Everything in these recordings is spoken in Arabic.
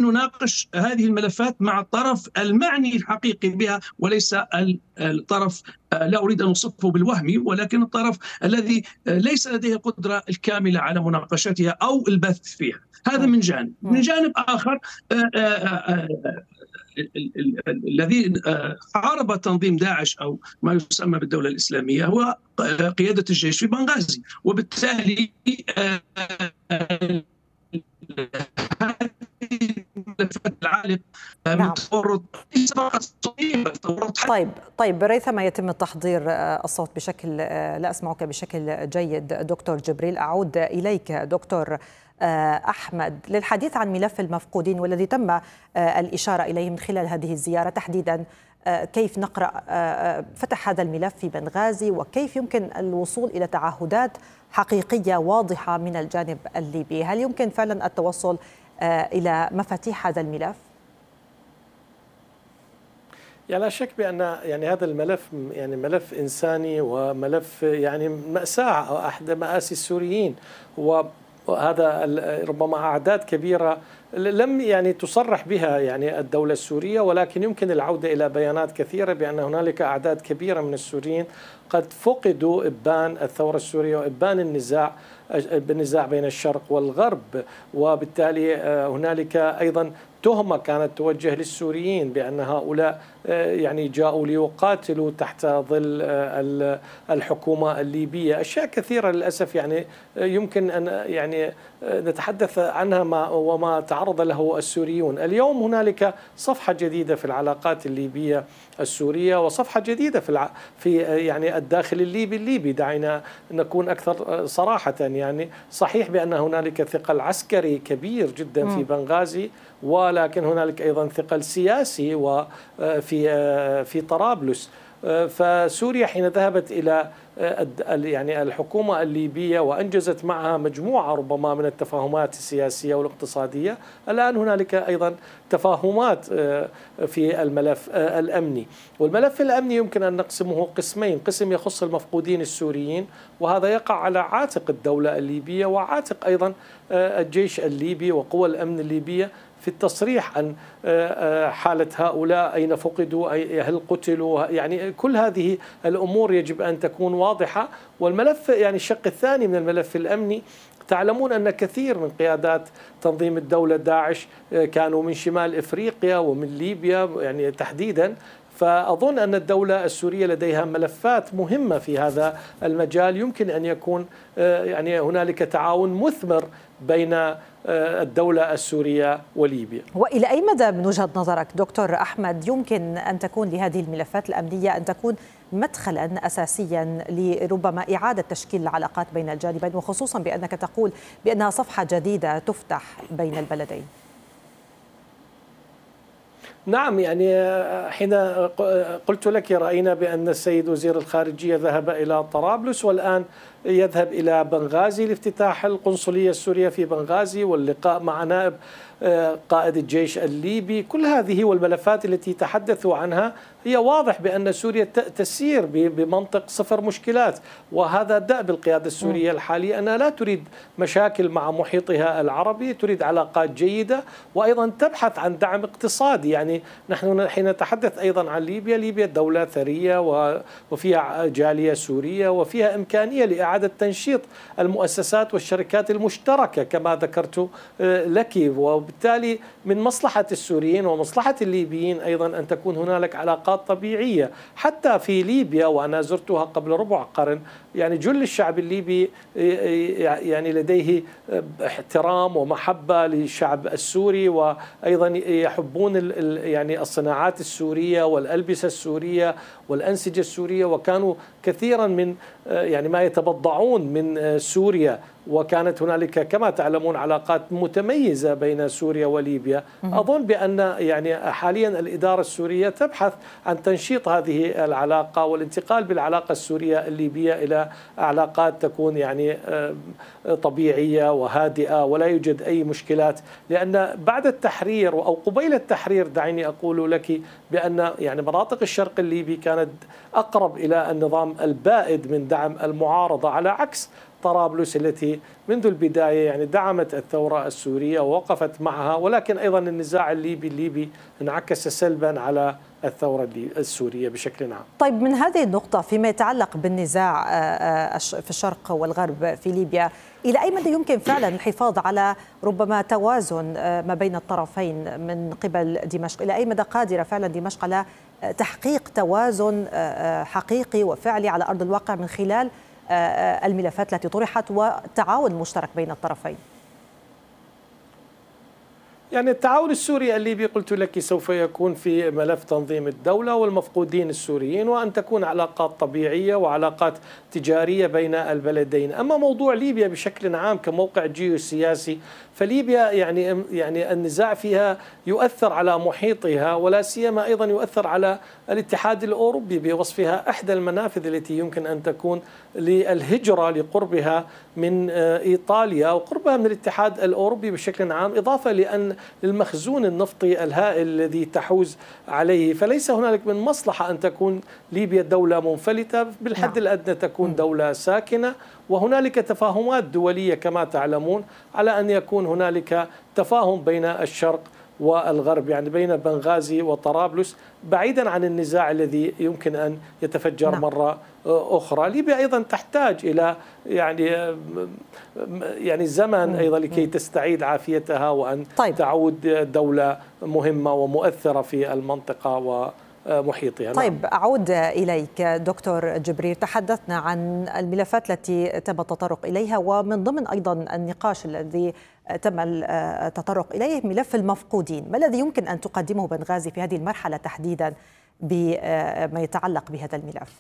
نناقش هذه الملفات مع الطرف المعني الحقيقي بها، وليس الطرف لا أريد أن أوصفه بالوهمي، ولكن الطرف الذي ليس لديه القدرة الكاملة على مناقشتها أو البث فيها. هذا من جانب. من جانب آخر الذي حارب تنظيم داعش أو ما يسمى بالدولة الإسلامية هو قيادة الجيش في بنغازي، وبالتالي العالق من تورط. طيب ريثما يتم التحضير الصوت بشكل لا أسمعك بشكل جيد. دكتور جبريل، أعود إليك دكتور أحمد للحديث عن ملف المفقودين والذي تم الإشارة إليه من خلال هذه الزيارة تحديدا. كيف نقرأ فتح هذا الملف في بنغازي، وكيف يمكن الوصول إلى تعهدات حقيقية واضحة من الجانب الليبي؟ هل يمكن فعلا التوصل إلى مفاتيح هذا الملف؟ لا شك بأن هذا الملف ملف إنساني وملف مأساة، أحد مآسي السوريين. وهذا ربما أعداد كبيرة لم تصرح بها الدولة السورية، ولكن يمكن العودة إلى بيانات كثيرة بأن هنالك أعداد كبيرة من السوريين قد فقدوا إبان الثورة السورية وإبان النزاع بين الشرق والغرب. وبالتالي هنالك أيضا تهمة كانت توجه للسوريين بأن هؤلاء جاءوا ليقاتلوا تحت ظل الحكومة الليبية. أشياء كثيرة للأسف يمكن أن نتحدث عنها وما تعرض له السوريون. اليوم هنالك صفحة جديدة في العلاقات الليبية السورية، وصفحة جديدة في الداخل الليبي. دعينا نكون أكثر صراحة. صحيح بأن هنالك ثقل عسكري كبير جدا في بنغازي، ولكن هنالك أيضا ثقل سياسي وفي طرابلس. فسوريا حين ذهبت إلى الحكومة الليبية وأنجزت معها مجموعة ربما من التفاهمات السياسية والاقتصادية، الآن هنالك أيضا تفاهمات في الملف الأمني. والملف الأمني يمكن أن نقسمه قسمين: قسم يخص المفقودين السوريين، وهذا يقع على عاتق الدولة الليبية وعاتق أيضا الجيش الليبي وقوى الأمن الليبية في التصريح عن حالة هؤلاء، أين فقدوا، هل قتلوا. كل هذه الأمور يجب أن تكون واضحة. والملف الشق الثاني من الملف الأمني، تعلمون أن كثير من قيادات تنظيم الدولة داعش كانوا من شمال إفريقيا ومن ليبيا تحديدا. فأظن أن الدولة السورية لديها ملفات مهمة في هذا المجال. يمكن أن يكون هنالك تعاون مثمر بين الدولة السورية وليبيا. وإلى أي مدى من وجهة نظرك دكتور أحمد يمكن أن تكون لهذه الملفات الأمنية أن تكون مدخلا أساسيا لربما إعادة تشكيل العلاقات بين الجانبين، وخصوصا بأنك تقول بأنها صفحة جديدة تفتح بين البلدين؟ نعم، حين قلت لك رأينا بأن السيد وزير الخارجية ذهب إلى طرابلس، والآن يذهب إلى بنغازي لافتتاح القنصلية السورية في بنغازي واللقاء مع نائب قائد الجيش الليبي. كل هذه والملفات التي تحدثوا عنها هي واضح بأن سوريا تسير بمنطق صفر مشكلات، وهذا دأب القيادة السورية الحالية، أنها لا تريد مشاكل مع محيطها العربي، تريد علاقات جيدة وأيضا تبحث عن دعم اقتصادي. نحن حين نتحدث أيضا عن ليبيا دولة ثرية وفيها جالية سورية وفيها إمكانية لإعادة تنشيط المؤسسات والشركات المشتركة كما ذكرت لك. وبالتالي من مصلحة السوريين ومصلحة الليبيين أيضا أن تكون هنالك علاقات طبيعية. حتى في ليبيا وأنا زرتها قبل ربع قرن، جل الشعب الليبي لديه احترام ومحبة للشعب السوري، وأيضا يحبون الصناعات السورية والألبسة السورية والأنسجة السورية، وكانوا كثيرا من ما يتبضعون من سوريا. وكانت هنالك كما تعلمون علاقات متميزة بين سوريا وليبيا. أظن بأن حاليا الإدارة السورية تبحث عن تنشيط هذه العلاقة والانتقال بالعلاقة السورية الليبية إلى علاقات تكون طبيعية وهادئة ولا يوجد أي مشكلات. لأن بعد التحرير أو قبيل التحرير دعيني أقول لك بأن مناطق الشرق الليبي كانت أقرب إلى النظام البائد من دعم المعارضة، على عكس طرابلس التي منذ البداية يعني دعمت الثورة السورية ووقفت معها، ولكن أيضا النزاع الليبي انعكس سلبا على الثورة السورية بشكل عام. طيب، من هذه النقطة فيما يتعلق بالنزاع في الشرق والغرب في ليبيا، إلى أي مدى يمكن فعلا الحفاظ على ربما توازن ما بين الطرفين من قبل دمشق؟ إلى أي مدى قادرة فعلا دمشق على تحقيق توازن حقيقي وفعلي على أرض الواقع من خلال الملفات التي طرحت والتعاون المشترك بين الطرفين؟ يعني التعاون السوري الليبي قلت لك سوف يكون في ملف تنظيم الدولة والمفقودين السوريين، وأن تكون علاقات طبيعية وعلاقات تجارية بين البلدين. أما موضوع ليبيا بشكل عام كموقع جيوسياسي، فليبيا يعني النزاع فيها يؤثر على محيطها، ولا سيما أيضا يؤثر على الاتحاد الأوروبي بوصفها إحدى المنافذ التي يمكن أن تكون للهجرة لقربها من إيطاليا وقربها من الاتحاد الأوروبي بشكل عام، إضافة لأن المخزون النفطي الهائل الذي تحوز عليه. فليس هنالك من مصلحة أن تكون ليبيا دولة منفلتة، بالحد الأدنى تكون دولة ساكنة. وهنالك تفاهمات دولية كما تعلمون على أن يكون هنالك تفاهم بين الشرق والغرب، يعني بين بنغازي وطرابلس، بعيدا عن النزاع الذي يمكن أن يتفجر مرة أخرى. ليبيا أيضا تحتاج إلى يعني زمن أيضا لكي تستعيد عافيتها وأن تعود دولة مهمة ومؤثرة في المنطقة ومحيطها. طيب، أعود إليك دكتور جبريل. تحدثنا عن الملفات التي تم التطرق إليها، ومن ضمن أيضا النقاش الذي تم التطرق إليه ملف المفقودين. ما الذي يمكن أن تقدمه بنغازي في هذه المرحلة تحديدا بما يتعلق بهذا الملف؟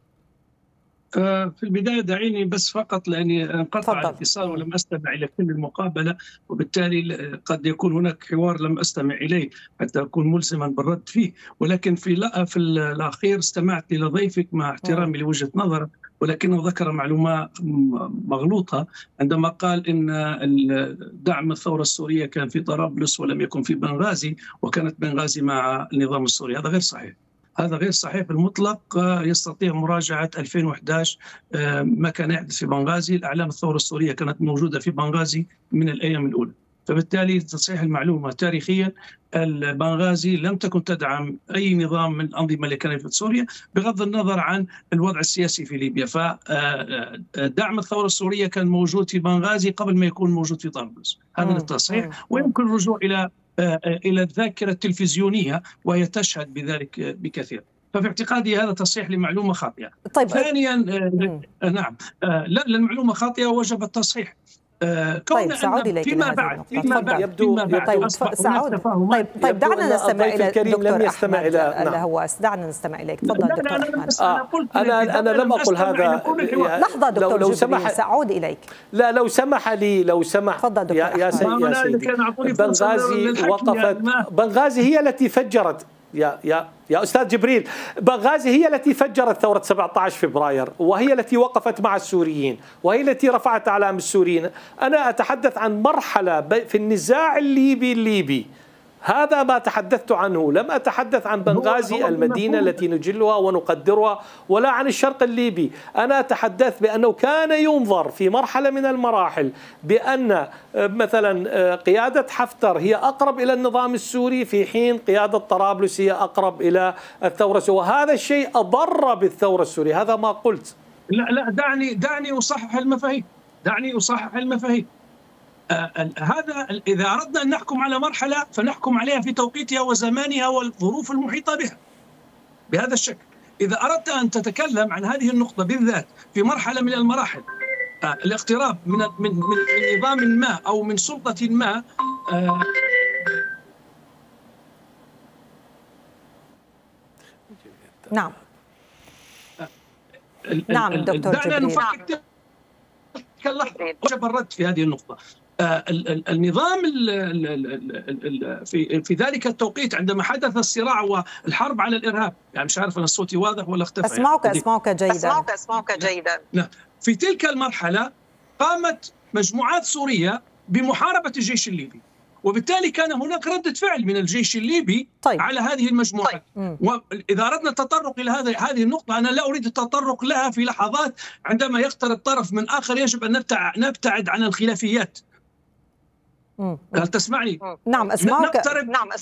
في البداية دعيني بس فقط، لأني انقطع الاتصال ولم أستمع إلى كل المقابلة، وبالتالي قد يكون هناك حوار لم أستمع إليه حتى أكون ملزما بالرد فيه. ولكن في الأخير استمعت إلى ضيفك مع احترامي لوجهة نظره، ولكنه ذكر معلومة مغلوطة عندما قال إن دعم الثورة السورية كان في طرابلس ولم يكن في بنغازي، وكانت بنغازي مع النظام السوري. هذا غير صحيح، هذا غير صحيح بالمطلق. يستطيع مراجعة 2011 ما كان يحدث في بنغازي. الأعلام الثورة السورية كانت موجودة في بنغازي من الأيام الأولى. فبالتالي تصحيح المعلومة تاريخيا، بنغازي لم تكن تدعم أي نظام من الأنظمة اللي كانت في سوريا بغض النظر عن الوضع السياسي في ليبيا. فدعم الثورة السورية كان موجود في بنغازي قبل ما يكون موجود في طرابلس. هذا للتصحيح، ويمكن الرجوع إلى الذاكرة التلفزيونية وهي تشهد بذلك بكثير. ففي اعتقادي هذا تصحيح لمعلومة خاطئة. طيب. ثانيا نعم، لا، المعلومة خاطئة وجب التصحيح. طيب، سأعود إليك فيما بعد طيب دعنا نستمع إلى دكتور أحمد الهواس. دعنا نستمع إليك. تفضل دكتور أحمد. أنا لم أقل هذا. لحظة دكتور جبريل، سأعود إليك. لا، لو سمح لي، تفضل دكتور يا سيدي. بنغازي وقفت. بنغازي هي التي فجرت يا أستاذ جبريل. بنغازي هي التي فجرت ثورة 17 فبراير، وهي التي وقفت مع السوريين، وهي التي رفعت أعلام السوريين. أنا أتحدث عن مرحلة في النزاع الليبي. هذا ما تحدثت عنه. لم أتحدث عن بنغازي المدينة التي نجلها ونقدرها، ولا عن الشرق الليبي. أنا أتحدث بأنه كان ينظر في مرحلة من المراحل بأن مثلا قيادة حفتر هي أقرب إلى النظام السوري، في حين قيادة طرابلس هي أقرب إلى الثورة السورية، وهذا الشيء أضر بالثورة السورية. هذا ما قلت. لا، دعني أصحح المفاهيم. هذا إذا أردنا أن نحكم على مرحلة فنحكم عليها في توقيتها وزمانها والظروف المحيطة بها بهذا الشكل. إذا أردت أن تتكلم عن هذه النقطة بالذات في مرحلة من المراحل، الاقتراب من نظام ما أو من سلطة ما، نعم دكتور دعنا نفكر وجب الرد في هذه النقطة. النظام في ذلك التوقيت عندما حدث الصراع والحرب على الإرهاب، يعني مش عارف أنا صوتي واضح ولا اختفى. أسمعك جيدا. في تلك المرحلة قامت مجموعات سورية بمحاربة الجيش الليبي، وبالتالي كان هناك ردة فعل من الجيش الليبي على هذه المجموعات. وإذا أردنا التطرق إلى هذه النقطة، أنا لا أريد التطرق لها في لحظات عندما يقترب طرف من آخر يجب أن نبتعد عن الخلافيات. هل تسمعني؟ نعم أسمعك.